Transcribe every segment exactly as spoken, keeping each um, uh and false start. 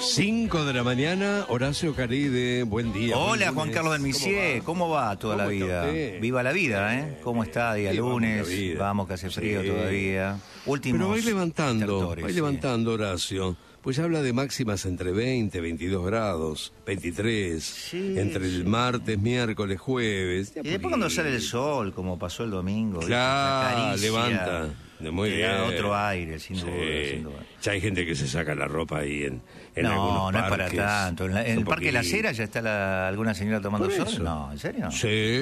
cinco de la mañana, Horacio Caride, buen día. Hola, buen Juan Carlos del Misier, ¿cómo va, ¿Cómo va toda la vida? Viva la vida, ¿eh? ¿Cómo está? Día lunes, vamos que hace frío sí. todavía. Últimos Pero vais levantando, vais sí. levantando, Horacio. Pues habla de máximas entre veinte, veintidós grados, veintitrés, sí, entre el sí. martes, miércoles, jueves. Y después cuando sale el sol, como pasó el domingo. Claro, levanta. Muy bien. Otro aire, sin sí. duda, sin duda. Ya hay gente que se saca la ropa ahí en, en no, algunos no parques. No, es para tanto. En, la, en el Parque de la Cera ya está la, alguna señora tomando sol. No, ¿en serio?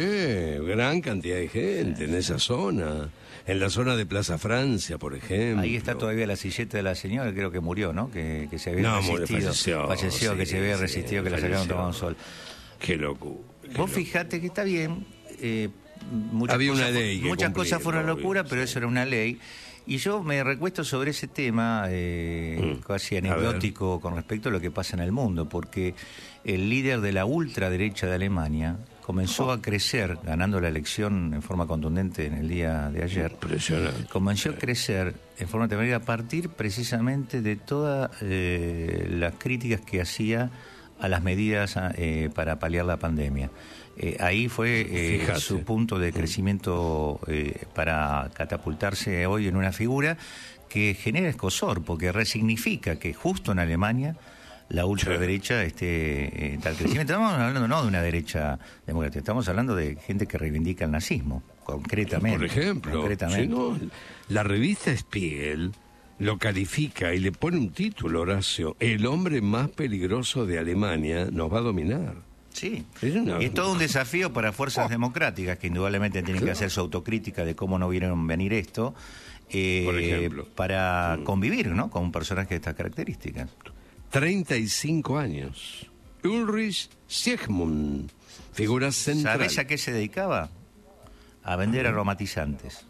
Sí, gran cantidad de gente sí. en esa zona. En la zona de Plaza Francia, por ejemplo. Ahí está todavía la silleta de la señora, creo que murió, ¿no? Que, que se había no, resistido. Falleció, falleció sí, que se había resistido, sí, que falleció. La sacaron tomando sol. Qué locura. Qué Vos locura. Fijate que está bien. Eh, muchas Había cosas, una ley. Muchas cumplir, cosas fueron obvio, locura, pero sí. eso era una ley. Y yo me recuesto sobre ese tema, eh, mm. casi anecdótico con respecto a lo que pasa en el mundo, porque el líder de la ultraderecha de Alemania comenzó oh. a crecer, ganando la elección en forma contundente en el día de ayer. Impresionante. Comenzó a crecer en forma temerosa a partir precisamente de todas eh, las críticas que hacía a las medidas eh, para paliar la pandemia. Eh, ahí fue eh, su punto de crecimiento eh, para catapultarse hoy en una figura que genera escozor, porque resignifica que justo en Alemania la ultraderecha esté en tal crecimiento. Estamos hablando no de una derecha democrática, estamos hablando de gente que reivindica el nazismo, concretamente. Por ejemplo, concretamente. Si no, la revista Spiegel lo califica y le pone un título, Horacio: el hombre más peligroso de Alemania nos va a dominar. Sí, es una... y es todo un desafío para fuerzas oh. democráticas que indudablemente tienen claro. que hacer su autocrítica de cómo no vieron venir esto, eh, por ejemplo, para mm. convivir, ¿no?, con un personaje de estas características. treinta y cinco años. Ulrich Siegmund, figura central. ¿Sabés a qué se dedicaba? A vender ah. aromatizantes.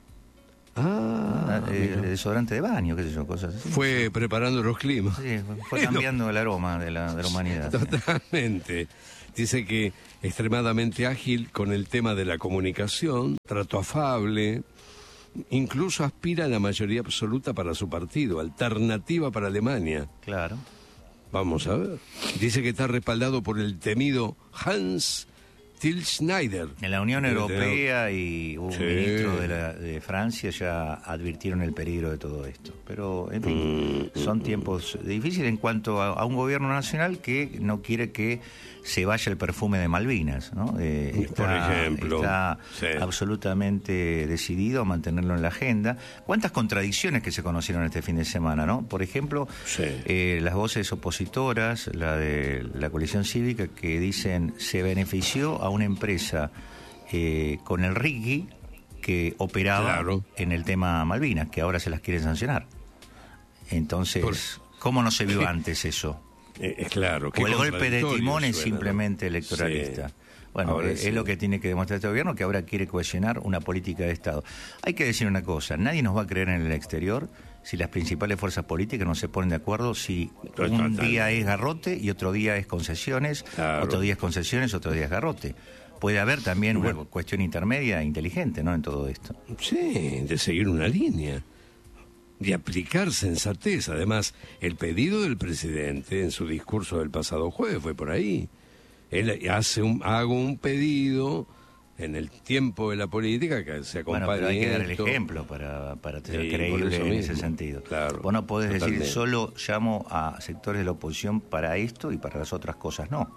Ah, el desodorante de baño, qué sé yo, cosas así. Fue preparando los climas. Sí, fue cambiando no. el aroma de la, de la humanidad. Totalmente. Sí. Dice que extremadamente ágil con el tema de la comunicación, trato afable, incluso aspira a la mayoría absoluta para su partido, Alternativa para Alemania. Claro. Vamos a ver. Dice que está respaldado por el temido Hans Till Schneider. En la Unión Europea y un sí. ministro de, la, de Francia ya advirtieron el peligro de todo esto. Pero, en fin, mm, son mm, tiempos difíciles en cuanto a, a un gobierno nacional que no quiere que se vaya el perfume de Malvinas, ¿no? Eh, está, Por ejemplo. Está sí. absolutamente decidido a mantenerlo en la agenda. ¿Cuántas contradicciones que se conocieron este fin de semana, ¿no? Por ejemplo, sí. eh, las voces opositoras, la de la coalición cívica, que dicen se benefició a una empresa eh, con el R I G I que operaba claro. en el tema Malvinas, que ahora se las quiere sancionar. Entonces, Por... ¿cómo no se vio antes eso? Eh, claro. O el golpe de timón es simplemente electoralista. Sí. Bueno, es, sí. es lo que tiene que demostrar este gobierno, que ahora quiere cohesionar una política de Estado. Hay que decir una cosa, nadie nos va a creer en el exterior si las principales fuerzas políticas no se ponen de acuerdo, si Total. un día es garrote y otro día es concesiones, claro. otro día es concesiones, otro día es garrote. Puede haber también bueno. una cuestión intermedia inteligente, ¿no?, en todo esto. Sí, de seguir una línea, de aplicar sensatez. Además, el pedido del presidente en su discurso del pasado jueves fue por ahí. Él hace un, hago un pedido en el tiempo de la política que se acompañe. Bueno, pero hay que dar el esto. ejemplo para, para ser sí, creíble en mismo. ese sentido. Claro, Vos no podés totalmente. decir solo llamo a sectores de la oposición para esto y para las otras cosas no.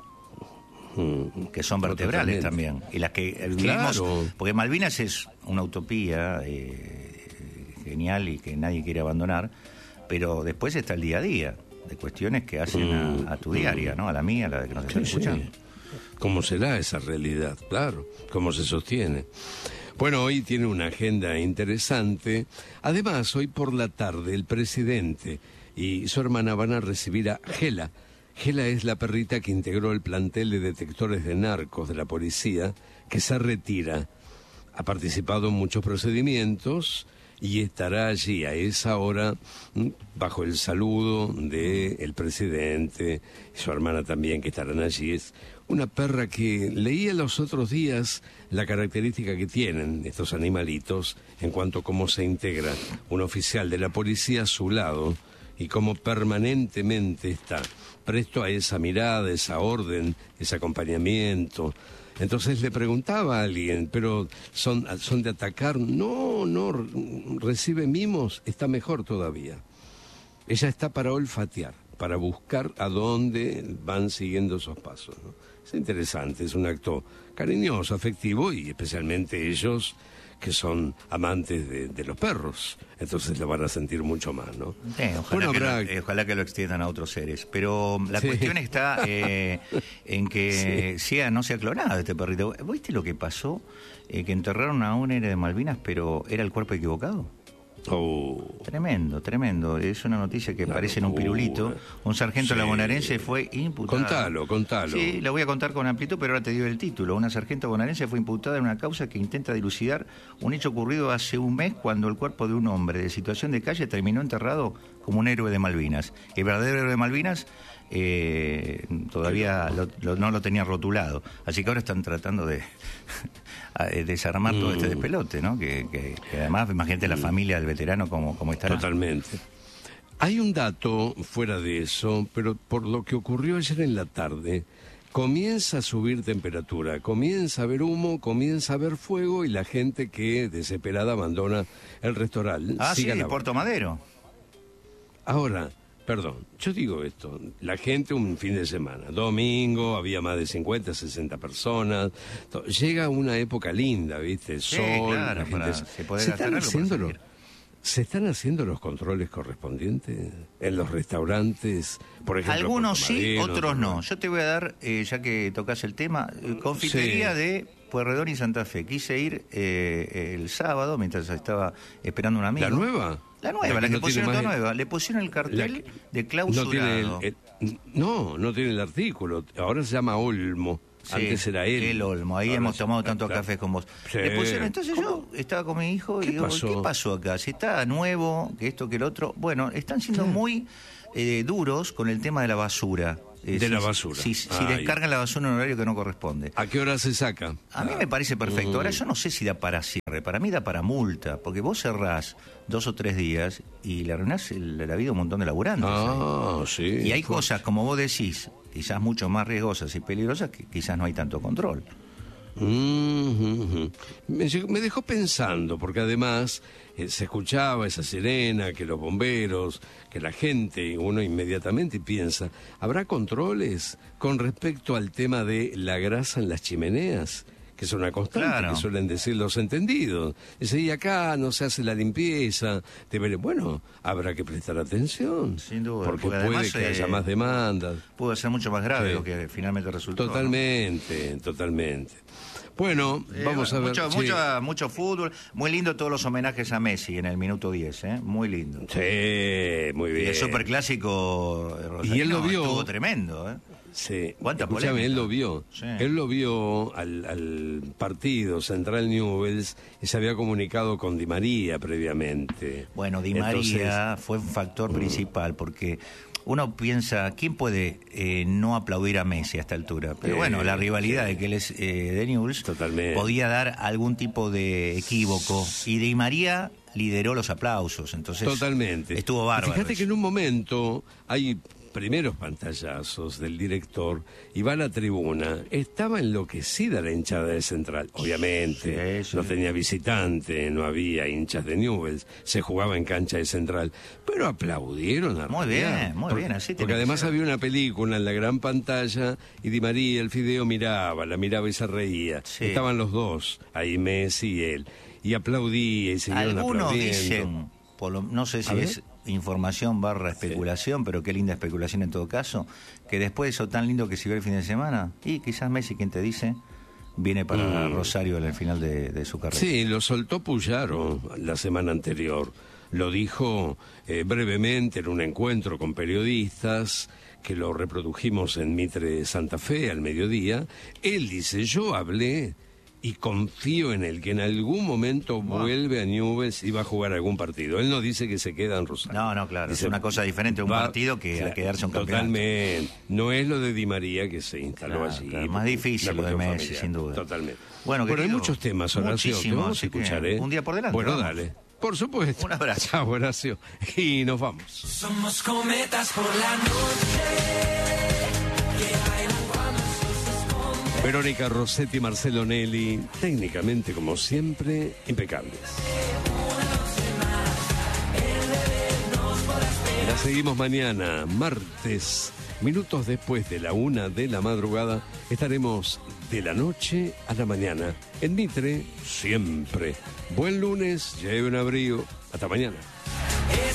Mm, que son vertebrales totalmente. También. Y las que vivimos, claro. porque Malvinas es una utopía eh, genial y que nadie quiere abandonar, pero después está el día a día de cuestiones que hacen mm, a, a tu diaria, ¿no? A la mía, a la de que nos están sí, escuchando. Sí. ¿Cómo será esa realidad? Claro, ¿cómo se sostiene? Bueno, hoy tiene una agenda interesante. Además, hoy por la tarde el presidente y su hermana van a recibir a Gela. Gela es la perrita que integró el plantel de detectores de narcos de la policía, que se retira. Ha participado en muchos procedimientos y estará allí a esa hora bajo el saludo del presidente y su hermana también, que estarán allí. Es una perra que leía los otros días la característica que tienen estos animalitos en cuanto a cómo se integra un oficial de la policía a su lado y cómo permanentemente está presto a esa mirada, esa orden, ese acompañamiento. Entonces le preguntaba a alguien, pero son, son de atacar. No, no, recibe mimos, está mejor todavía. Ella está para olfatear, para buscar a dónde van siguiendo esos pasos, ¿no? Es interesante, es un acto cariñoso, afectivo, y especialmente ellos que son amantes de, de los perros, entonces lo van a sentir mucho más, ¿no? Sí, ojalá, bueno, que habrá... lo, eh, ojalá que lo extiendan a otros seres, pero la sí. cuestión está eh, en que sí. sea no sea clonado este perrito. ¿Viste lo que pasó? Eh, que enterraron a un héroe de Malvinas, pero era el cuerpo equivocado. Oh. Tremendo, tremendo. Es una noticia que parece en un pirulito. Un sargento sí. bonaerense fue imputado. Contalo, contalo. Sí, la voy a contar con amplitud, pero ahora te digo el título. Una sargento bonaerense fue imputada en una causa que intenta dilucidar un hecho ocurrido hace un mes cuando el cuerpo de un hombre de situación de calle terminó enterrado como un héroe de Malvinas. El verdadero héroe de Malvinas eh, todavía lo, lo, no lo tenían rotulado. Así que ahora están tratando de desarmar mm. todo este despelote, ¿no? Que, que, que además, imagínate la familia del veterano como, como estará. Totalmente. Hay un dato fuera de eso, pero por lo que ocurrió ayer en la tarde, comienza a subir temperatura, comienza a haber humo, comienza a haber fuego y la gente que desesperada abandona el restaurante. Ah, sí, la... Puerto Madero. Ahora, perdón, yo digo esto, la gente un fin de semana, domingo, había más de cincuenta, sesenta personas, to- llega una época linda, ¿viste? Sí, sol, claro, la gente para, se, se, puede ¿se están haciéndolo? para ¿Se están haciendo los controles correspondientes en los restaurantes? Por ejemplo, algunos sí, Madero, otros no. no. Yo te voy a dar, eh, ya que tocas el tema, eh, confitería sí. de Pueyrredón y Santa Fe. Quise ir eh, el sábado, mientras estaba esperando un amigo. ¿La nueva? La nueva, la, la que, que no pusieron la nueva. Le pusieron el cartel que, de clausurado. No, tiene el, el, no, no tiene el artículo. Ahora se llama Olmo. Sí, antes era él. El Olmo, ahí ahora hemos se... tomado tantos claro. cafés con vos. Sí. Le pusieron, entonces ¿Cómo? Yo estaba con mi hijo y digo, pasó? ¿qué pasó acá? Si está nuevo, que esto, que el otro. Bueno, están siendo sí. muy eh, duros con el tema de la basura. Eh, de si, la basura. Si, si, si descargan la basura en un horario que no corresponde. ¿A qué hora se saca? A mí me parece perfecto. Ahora yo no sé si da para cierre, para mí da para multa, porque vos cerrás dos o tres días y le arruinás la vida a un montón de laburantes. Ah, ahí. Sí. Y hay cosas, como vos decís, quizás mucho más riesgosas y peligrosas que quizás no hay tanto control. Mm-hmm. me, me dejó pensando, porque además eh, se escuchaba esa sirena, que los bomberos, que la gente, uno inmediatamente piensa, ¿habrá controles con respecto al tema de la grasa en las chimeneas? Que es una constante, claro. que suelen decir los entendidos. Dice, y acá no se hace la limpieza. Debería, bueno, habrá que prestar atención. Sin duda. Porque, porque puede además, que haya eh, más demandas. Puede ser mucho más grave sí. lo que finalmente resultó. Totalmente, ¿no? totalmente. Bueno, eh, vamos a ver. Mucho, sí. mucho, mucho fútbol. Muy lindo todos los homenajes a Messi en el minuto diez, ¿eh? Muy lindo. Sí, muy bien. Y el superclásico y él lo vio. Estuvo tremendo, ¿eh? Sí, ¿Cuánta escúchame, polémica? él lo vio, sí. él lo vio al, al partido Central Newell's y se había comunicado con Di María previamente. Bueno, Di Entonces, María fue un factor mm. principal porque uno piensa, ¿quién puede eh, no aplaudir a Messi a esta altura? Pero eh, bueno, la rivalidad eh, de que él es eh, de Newell's totalmente. Podía dar algún tipo de equívoco y Di María lideró los aplausos, entonces totalmente. Estuvo bárbaro. Y fíjate eso. que en un momento hay primeros pantallazos del director y va a la tribuna, estaba enloquecida la hinchada de Central, obviamente, sí, sí. no tenía visitante, no había hinchas de Newell's, se jugaba en cancha de Central, pero aplaudieron a Muy realidad, bien, muy porque, bien, así porque además había una película en la gran pantalla y Di María, el Fideo miraba, la miraba y se reía, sí. estaban los dos, ahí Messi y él, y aplaudía y siguieron Algunos aplaudiendo. Dicen, por lo, no sé si es información barra especulación, sí. pero qué linda especulación en todo caso, que después de eso tan lindo que se vio el fin de semana, y quizás Messi, quien te dice, viene para mm. Rosario en el final de, de su carrera. Sí, lo soltó Puyaro la semana anterior, lo dijo eh, brevemente en un encuentro con periodistas, que lo reprodujimos en Mitre Santa Fe al mediodía. Él dice, yo hablé y confío en él, que en algún momento wow. vuelve a Newell's y va a jugar algún partido. Él no dice que se queda en Rosario. No, no, claro, dice, es una cosa diferente un va, partido que claro, a quedarse un campeonato. Totalmente. No es lo de Di María que se instaló claro, allí. Claro, más difícil lo de Messi, familiar. Sin duda. Totalmente. Bueno, bueno hay muchos temas, Horacio, que vamos a escuchar, ¿eh? Un día por delante. Bueno, vamos. dale. Por supuesto. Un abrazo. Chao, Horacio. Y nos vamos. Somos cometas por la noche que bailan cuando el sol se esconde. Verónica Rossetti, Marcelo Nelly, técnicamente, como siempre, impecables. La seguimos mañana, martes, minutos después de la una de la madrugada. Estaremos de la noche a la mañana. En Mitre, siempre. Buen lunes, lleve un abrigo. Hasta mañana.